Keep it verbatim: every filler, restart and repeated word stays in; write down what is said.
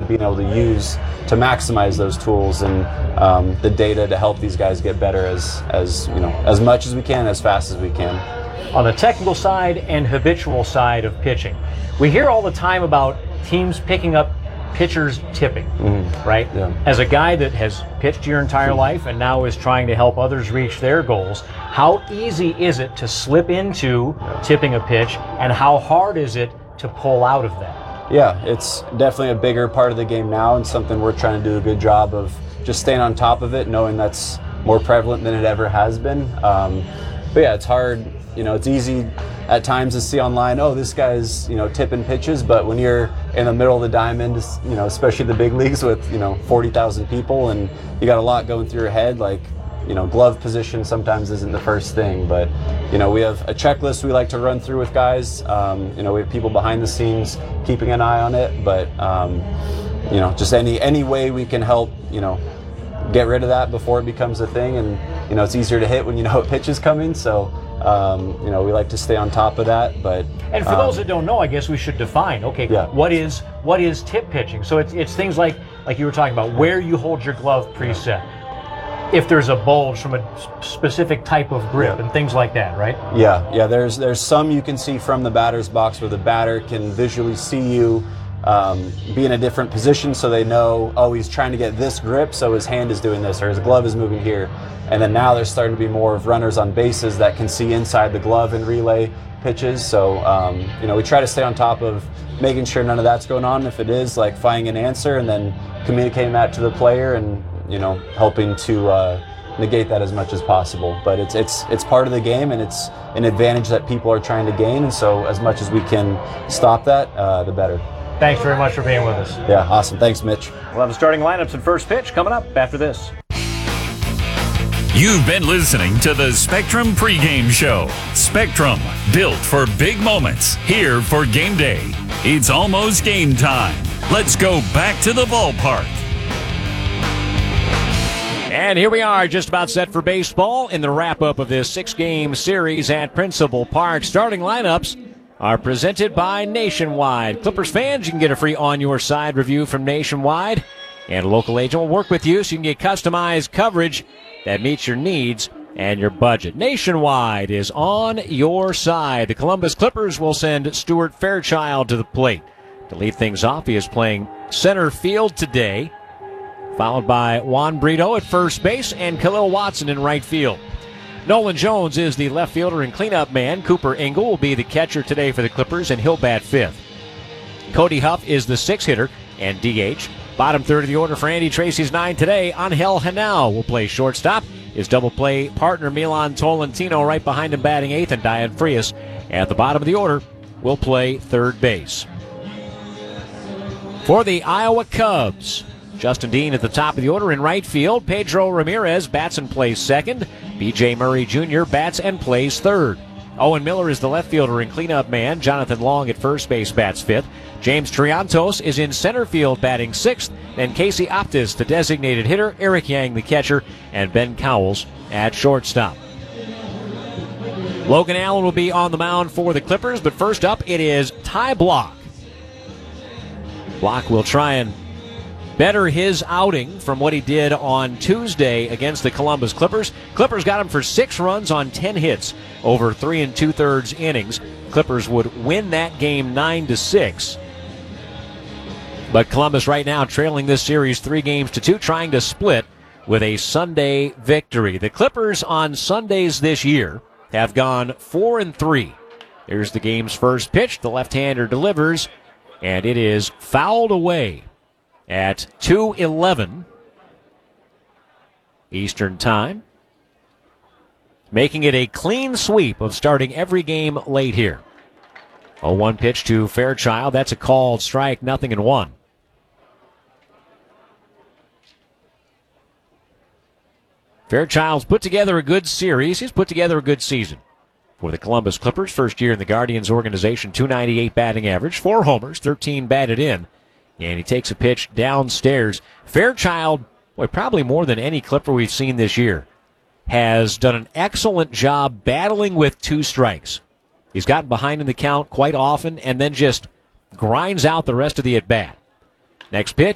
being able to use to maximize those tools and um, the data to help these guys get better as, as, you know, as much as we can, as fast as we can. On the technical side and habitual side of pitching, we hear all the time about teams picking up pitchers tipping, mm-hmm. right? Yeah. As a guy that has pitched your entire life and now is trying to help others reach their goals, how easy is it to slip into yeah. tipping a pitch, and how hard is it to pull out of that? Yeah, it's definitely a bigger part of the game now, and something we're trying to do a good job of just staying on top of it, knowing that's more prevalent than it ever has been. Um, but yeah, it's hard. You know, it's easy at times to see online, oh, this guy's, you know, tipping pitches, but when you're in the middle of the diamond, you know, especially the big leagues with, you know, forty thousand people and you got a lot going through your head, like, you know, glove position sometimes isn't the first thing, but, you know, we have a checklist we like to run through with guys. Um, you know, we have people behind the scenes keeping an eye on it, but, um, you know, just any, any way we can help, you know, get rid of that before it becomes a thing. And, you know, it's easier to hit when you know a pitch is coming, so Um, you know, we like to stay on top of that, but and for um, those that don't know, I guess we should define. Okay, yeah. what is what is tip pitching? So it's it's things like like you were talking about where you hold your glove preset, if there's a bulge from a specific type of grip, yeah. and things like that, right? Yeah, yeah. There's there's some you can see from the batter's box where the batter can visually see you um, be in a different position, so they know, oh, he's trying to get this grip, so his hand is doing this, or his glove is moving here. And then now there's starting to be more of runners on bases that can see inside the glove and relay pitches. So, um, you know, we try to stay on top of making sure none of that's going on. If it is, like finding an answer and then communicating that to the player and, you know, helping to uh, negate that as much as possible. But it's, it's, it's part of the game, and it's an advantage that people are trying to gain. And so as much as we can stop that, uh, the better. Thanks very much for being with us. Yeah, awesome. Thanks, Mitch. We'll have the starting lineups and first pitch coming up after this. You've been listening to the Spectrum pregame show. Spectrum, built for big moments, here for game day. It's almost game time. Let's go back to the ballpark. And here we are, just about set for baseball in the wrap-up of this six-game series at Principal Park. Starting lineups are presented by Nationwide. Clippers fans, you can get a free on-your-side review from Nationwide, and a local agent will work with you so you can get customized coverage that meets your needs and your budget. Nationwide is on your side. The Columbus Clippers will send Stuart Fairchild to the plate. To lead things off, he is playing center field today, followed by Juan Brito at first base and Khalil Watson in right field. Nolan Jones is the left fielder and cleanup man. Cooper Ingle will be the catcher today for the Clippers, and he'll bat fifth. Cody Huff is the sixth hitter and D H. Bottom third of the order for Andy Tracy's nine today. Angel Henao will play shortstop. His double play partner Milan Tolentino right behind him batting eighth, and Diane Frias at the bottom of the order will play third base. For the Iowa Cubs, Justin Dean at the top of the order in right field. Pedro Ramirez bats and plays second. B J Murray Junior bats and plays third. Owen Miller is the left fielder and cleanup man. Jonathan Long at first base bats fifth. James Triantos is in center field batting sixth. Then Casey Optis, the designated hitter. Eric Yang, the catcher. And Ben Cowles at shortstop. Logan Allen will be on the mound for the Clippers, but first up it is Ty Blach. Blach will try and better his outing from what he did on Tuesday against the Columbus Clippers. Clippers got him for six runs on ten hits over three and two-thirds innings. Clippers would win that game nine to six. But Columbus right now trailing this series three games to two, trying to split with a Sunday victory. The Clippers on Sundays this year have gone four and three. There's the game's first pitch. The left-hander delivers, and it is fouled away at two eleven Eastern Time, making it a clean sweep of starting every game late here. oh one pitch to Fairchild. That's a called strike, nothing and one. Fairchild's put together a good series. He's put together a good season for the Columbus Clippers. First year in the Guardians organization, two ninety-eight batting average, four homers, thirteen batted in. And he takes a pitch downstairs. Fairchild, boy, probably more than any Clipper we've seen this year, has done an excellent job battling with two strikes. He's gotten behind in the count quite often and then just grinds out the rest of the at-bat. Next pitch.